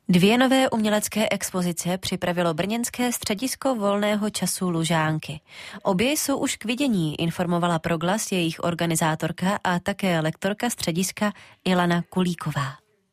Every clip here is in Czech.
2 nové umělecké expozice připravilo brněnské středisko volného času Lužánky. Obě jsou už k vidění, informovala Proglas jejich organizátorka a také lektorka střediska Ilana Kulíková.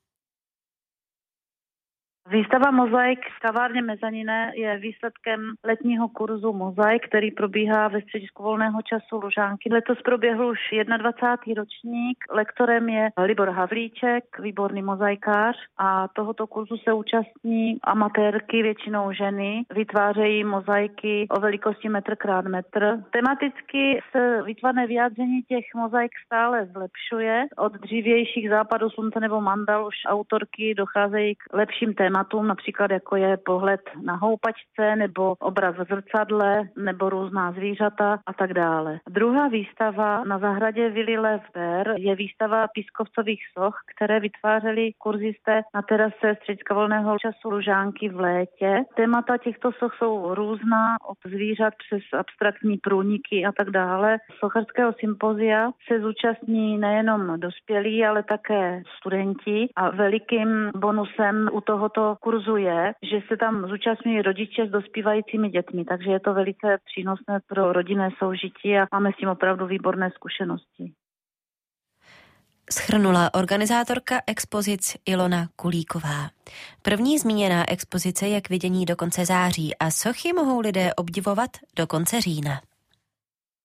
Výstava Mozaik v kavárně Mezanine je výsledkem letního kurzu Mozaik, který probíhá ve středisku volného času Lužánky. Letos proběhl už 21. ročník. Lektorem je Libor Havlíček, výborný mozaikář, a tohoto kurzu se účastní amatérky, většinou ženy. Vytvářejí mozaiky o velikosti metr krát metr. Tematicky se výtvarné vyjádření těch mozaik stále zlepšuje. Od dřívějších západů slunce nebo mandal už autorky docházejí k lepším tématům, například jako je pohled na houpačce nebo obraz v zrcadle nebo různá zvířata a tak dále. Druhá výstava na zahradě Vily Lev Ber je výstava pískovcových soch, které vytvářeli kurzisté na terase střediska volného času Lužánky v létě. Témata těchto soch jsou různá, od zvířat přes abstraktní průniky a tak dále. Sochařského sympozia se zúčastní nejenom dospělí, ale také studenti, a velikým bonusem u tohoto kurzu je, že se tam zúčastňují rodiče s dospívajícími dětmi, takže je to velice přínosné pro rodinné soužití a máme s tím opravdu výborné zkušenosti. Shrnula organizátorka expozic Ilona Kulíková. První zmíněná expozice je k vidění do konce září a sochy mohou lidé obdivovat do konce října.